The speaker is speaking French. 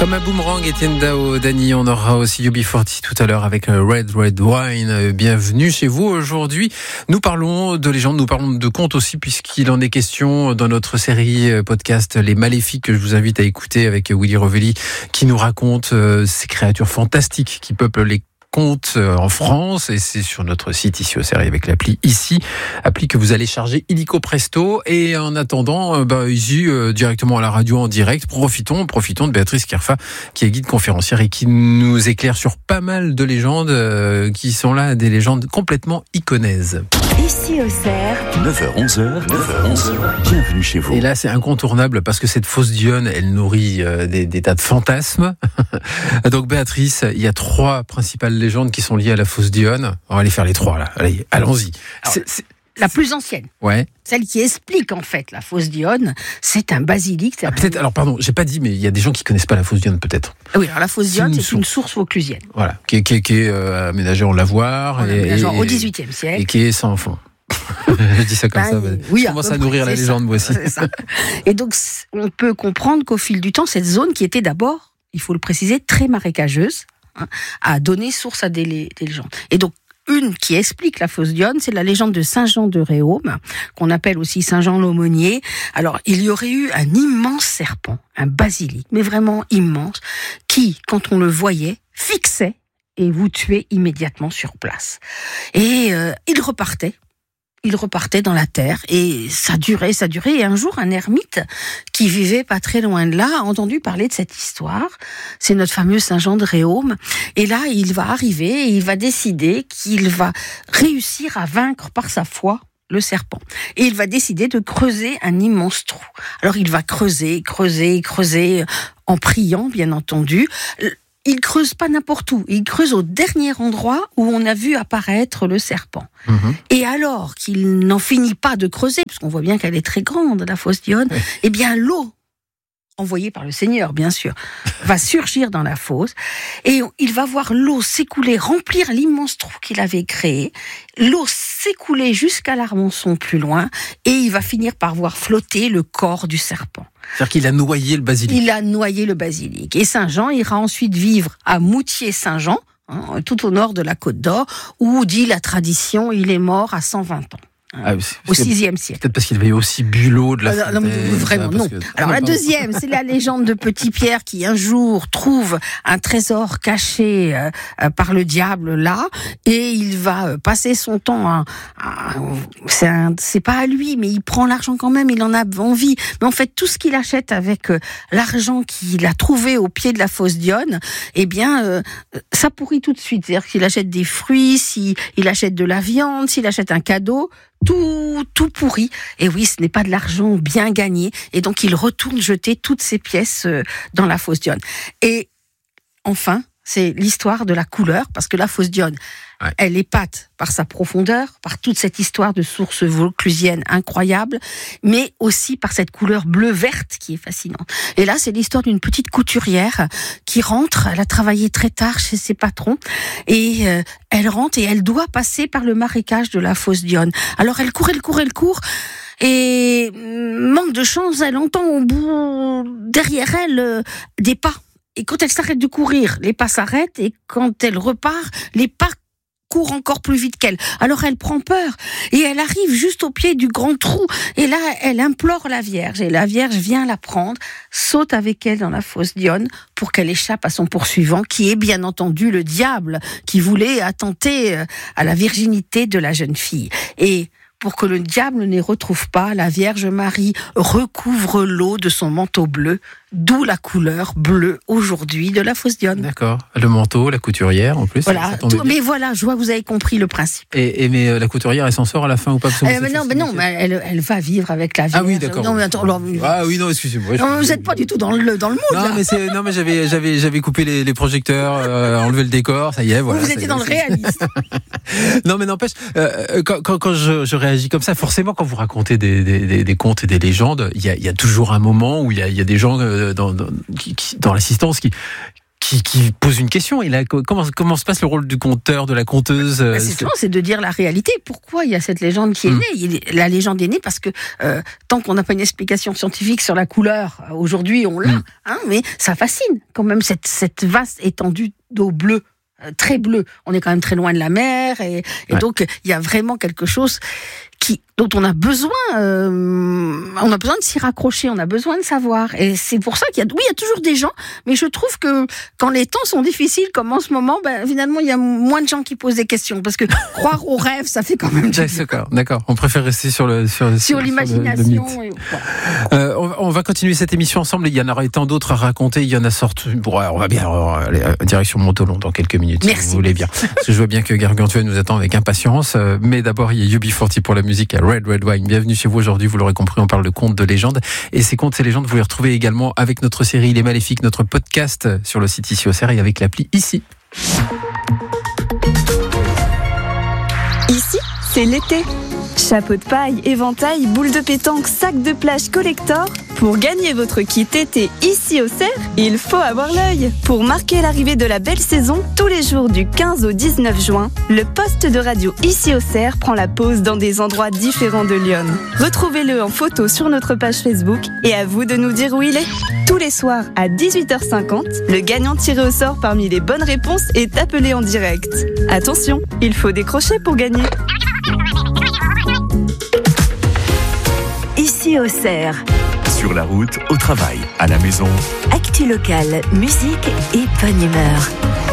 Comme un boomerang, Étienne Dao, Dany, on aura aussi UB40 tout à l'heure avec Red Wine. Bienvenue chez vous. Aujourd'hui, nous parlons de légendes, nous parlons de contes aussi, puisqu'il en est question dans notre série podcast Les Maléfiques, que je vous invite à écouter avec Willy Revelli, qui nous raconte ces créatures fantastiques qui peuplent les contes en France, et c'est sur notre site ici au CERI avec l'appli ici, appli que vous allez charger illico presto. Et en attendant, ici directement à la radio en direct, profitons de Béatrice Kerfa, qui est guide conférencière et qui nous éclaire sur pas mal de légendes qui sont là, des légendes complètement iconaises. Ici au CERI, 9h-11h, bienvenue chez vous. Et là, c'est incontournable parce que cette fausse Dionne, elle nourrit des tas de fantasmes. Donc Béatrice, il y a 3 principales légendes qui sont liées à la fausse Dionne. On va les faire les 3 là. Allez, allons-y. la plus ancienne, ouais. Celle qui explique en fait la fausse Dionne, c'est un basilic. Peut-être. Alors pardon, j'ai pas dit, mais il y a des gens qui connaissent pas la fausse Dionne peut-être. Oui, alors la fausse Dionne, c'est une source vauclusienne. Voilà, qui est aménagée en lavoir au XVIIIe siècle et qui est sans fond. Je dis ça comme ça. Oui, je commence à nourrir la légende, moi aussi. C'est ça. Et donc, on peut comprendre qu'au fil du temps, cette zone qui était d'abord, il faut le préciser, très marécageuse, a donné source à des légendes. Et donc, une qui explique la fausse Dionne, c'est la légende de Saint-Jean de Réaume, qu'on appelle aussi Saint-Jean l'aumônier. Alors, il y aurait eu un immense serpent, un basilic, mais vraiment immense, qui, quand on le voyait, fixait et vous tuait immédiatement sur place. Et il repartait dans la terre, et ça durait, et un jour, un ermite qui vivait pas très loin de là a entendu parler de cette histoire. C'est notre fameux Saint-Jean de Réaume, et là, il va arriver, et il va décider qu'il va réussir à vaincre par sa foi le serpent. Et il va décider de creuser un immense trou. Alors, il va creuser, en priant, bien entendu. Il creuse pas n'importe où, il creuse au dernier endroit où on a vu apparaître le serpent. Et alors qu'il n'en finit pas de creuser, parce qu'on voit bien qu'elle est très grande, la fausse Dionne, eh bien l'eau, envoyée par le Seigneur bien sûr, va surgir dans la fosse, et il va voir l'eau s'écouler, remplir l'immense trou qu'il avait créé, l'eau s'écouler jusqu'à l'Armançon plus loin, et il va finir par voir flotter le corps du serpent. C'est-à-dire qu'il a noyé le basilic. Il a noyé le basilic. Et Saint-Jean ira ensuite vivre à Moutier-Saint-Jean, tout au nord de la Côte d'Or, où, dit la tradition, il est mort à 120 ans. Au VIe siècle. Peut-être parce qu'il avait aussi bu l'eau de la fontaine. Non, vraiment, non. Alors, la deuxième, c'est la légende de Petit Pierre qui, un jour, trouve un trésor caché par le diable là, et il va passer son temps c'est pas à lui, mais il prend l'argent quand même, il en a envie. Mais en fait, tout ce qu'il achète avec l'argent qu'il a trouvé au pied de la fausse Dionne, eh bien, ça pourrit tout de suite. C'est-à-dire qu'il achète des fruits, s'il achète de la viande, s'il achète un cadeau, tout pourri. Et oui, ce n'est pas de l'argent bien gagné. Et donc, il retourne jeter toutes ses pièces dans la fausse Dionne. Et enfin, c'est l'histoire de la couleur, parce que la fausse Dionne, elle épate par sa profondeur, par toute cette histoire de source vauclusienne incroyable, mais aussi par cette couleur bleu-verte qui est fascinante. Et là, c'est l'histoire d'une petite couturière qui rentre, elle a travaillé très tard chez ses patrons, et elle rentre et elle doit passer par le marécage de la fausse Dionne. Alors elle court, et manque de chance, elle entend au bout, derrière elle, des pas. Et quand elle s'arrête de courir, les pas s'arrêtent, et quand elle repart, les pas court encore plus vite qu'elle. Alors elle prend peur, et elle arrive juste au pied du grand trou, et là elle implore la Vierge, et la Vierge vient la prendre, saute avec elle dans la fausse Dionne pour qu'elle échappe à son poursuivant, qui est bien entendu le diable, qui voulait attenter à la virginité de la jeune fille. Et pour que le diable ne retrouve pas, la Vierge Marie recouvre l'eau de son manteau bleu, d'où la couleur bleue aujourd'hui de la fausse Dionne. D'accord. Le manteau, la couturière en plus. Voilà. Mais voilà, je vois que vous avez compris le principe. Mais la couturière, elle s'en sort à la fin ou pas? Mais elle va vivre avec la Vierge. Ah oui, d'accord. Non, mais attends, excusez-moi. Non, vous n'êtes pas du tout dans le mood. Non, mais j'avais coupé les projecteurs, enlevé le décor, ça y est, voilà. Vous étiez dans le réalisme. Non, mais n'empêche, quand je réagis comme ça, forcément, quand vous racontez des contes et des légendes, il y a toujours un moment où il y a des gens dans l'assistance qui qui pose une question. Comment se passe le rôle du conteur, de la conteuse? C'est de dire la réalité. Pourquoi il y a cette légende qui est née? La légende est née parce que tant qu'on n'a pas une explication scientifique sur la couleur, aujourd'hui on l'a, mais ça fascine quand même cette vaste étendue d'eau bleue. Très bleue. On est quand même très loin de la mer et donc il y a vraiment quelque chose dont on a besoin de s'y raccrocher, on a besoin de savoir. Et c'est pour ça qu'il y a toujours des gens, mais je trouve que quand les temps sont difficiles, comme en ce moment, finalement, il y a moins de gens qui posent des questions, parce que croire aux rêves, ça fait quand même du bien. D'accord. On préfère rester sur l'imagination. On va continuer cette émission ensemble. Il y en aurait tant d'autres à raconter. Il y en a sorti. Bon, on va bien aller direction Montholon dans quelques minutes. Merci. Si vous voulez bien. Parce que je vois bien que Gargantua nous attend avec impatience. Mais d'abord, il y a UB40 pour la musique à Red Wine. Bienvenue chez vous aujourd'hui. Vous l'aurez compris, on parle de contes de légendes. Et ces contes, ces légendes, vous les retrouvez également avec notre série Les Maléfiques, notre podcast sur le site Ici Auxerre et avec l'appli Ici. Ici, c'est l'été. Chapeau de paille, éventail, boule de pétanque, sac de plage collector. Pour gagner votre kit été Ici Auxerre, il faut avoir l'œil. Pour marquer l'arrivée de la belle saison, tous les jours du 15 au 19 juin, le poste de radio Ici Auxerre prend la pause dans des endroits différents de Lyon. Retrouvez-le en photo sur notre page Facebook et à vous de nous dire où il est. Tous les soirs à 18h50, le gagnant tiré au sort parmi les bonnes réponses est appelé en direct. Attention, il faut décrocher pour gagner. Ici Auxerre. Sur la route, au travail, à la maison. Actu locale, musique et bonne humeur.